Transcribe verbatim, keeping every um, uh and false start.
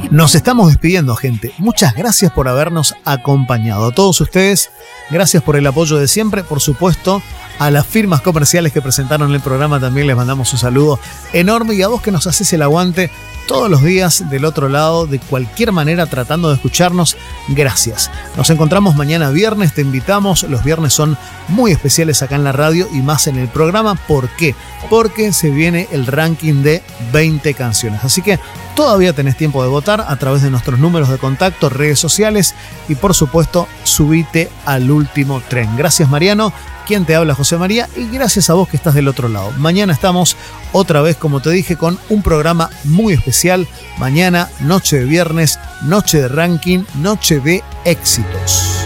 Nos estamos despidiendo, gente. Muchas gracias por habernos acompañado. A todos ustedes, gracias por el apoyo de siempre. Por supuesto, a las firmas comerciales que presentaron el programa también les mandamos un saludo enorme. Y a vos que nos haces el aguante todos los días del otro lado, de cualquier manera tratando de escucharnos, gracias. Nos encontramos mañana viernes, te invitamos. Los viernes son muy especiales acá en la radio y más en el programa. ¿Por qué? Porque se viene el ranking de veinte canciones. Así que todavía tenés tiempo de votar a través de nuestros números de contacto, redes sociales y por supuesto subite al último tren. Gracias, Mariano. Quien te habla, José María, y gracias a vos que estás del otro lado. Mañana estamos otra vez, como te dije, con un programa muy especial. Mañana, noche de viernes, noche de ranking, noche de éxitos.